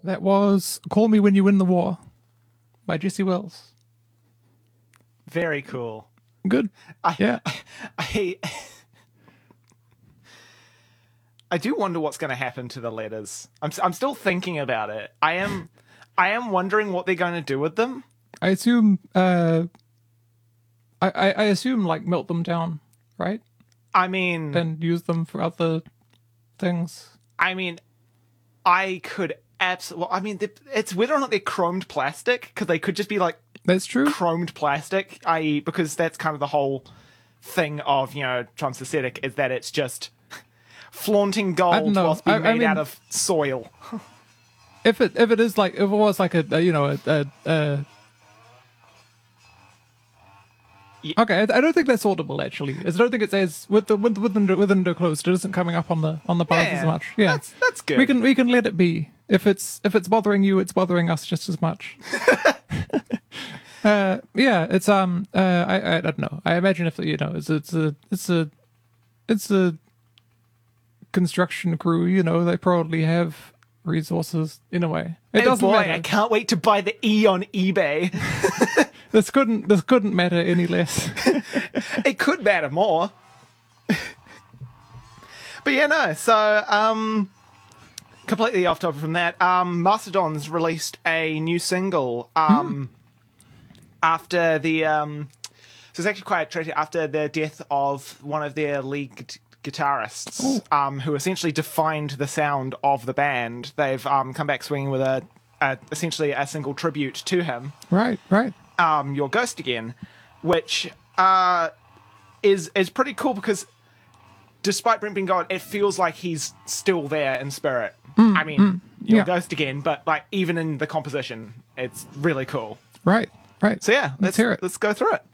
That was Call Me When You Win the War by Jesse Wells. Very cool. Good. Yeah. I do wonder what's going to happen to the letters. I'm still thinking about it. I am wondering what they're going to do with them. I assume I assume like melt them down, right? I mean, And use them for other things. I mean, I could absolutely. Well, I mean, it's whether or not they're chromed plastic, because they could just be like That's true. chromed plastic, i.e., because that's kind of the whole thing of Trump's aesthetic is that it's just flaunting gold know. whilst being I made mean, out of soil. If it is like if it was like a Okay, I don't think that's audible actually. I don't think it says with the window closed. It isn't coming up on the path as much. Yeah, that's good. We can let it be. If it's bothering you, it's bothering us just as much. Yeah, it's I don't know. I imagine if it's a construction crew. They probably have resources in a way. It doesn't matter. I can't wait to buy the E on eBay. This couldn't matter any less. It could matter more. But yeah, no. So, completely off topic from that. Mastodon's released a new single. After the so it's actually quite tragic. After the death of one of their lead guitarists, who essentially defined the sound of the band, they've come back swinging with essentially a single tribute to him. Right. Your Ghost Again, which is pretty cool because despite Brent being gone, it feels like he's still there in spirit. I mean, Your Ghost Again, but like even in the composition, it's really cool. Right. So yeah, let's hear it. Let's go through it.